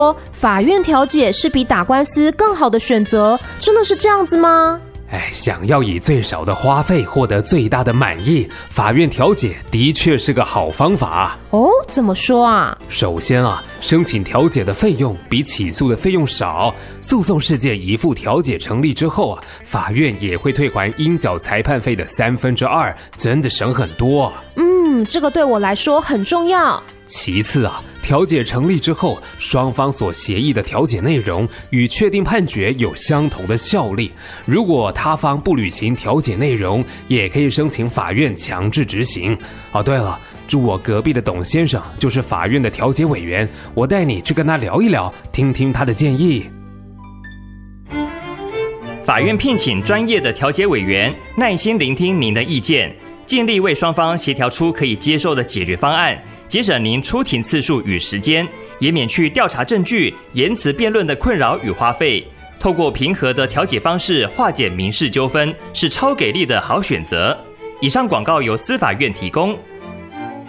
法院调解是比打官司更好的选择，真的是这样子吗？ 想要以最少的花费获得最大的满意，法院调解的确是个好方法。 怎么说啊？ 首先申请调解的费用比起诉的费用少，诉讼事件一复调解成立之后法院也会退还应缴裁判费的2/3，真的省很多。 这个对我来说很重要。 其次调解成立之后，双方所协议的调解内容与确定判决有相同的效力。如果他方不履行调解内容，也可以申请法院强制执行。对了，住我隔壁的董先生就是法院的调解委员，我带你去跟他聊一聊，听听他的建议。 法院聘请专业的调解委员，耐心聆听您的意见，尽力为双方协调出可以接受的解决方案，节省您出庭次数与时间，也免去调查证据、言辞辩论的困扰与花费。透过平和的调解方式化解民事纠纷，是超给力的好选择。以上广告由司法院提供。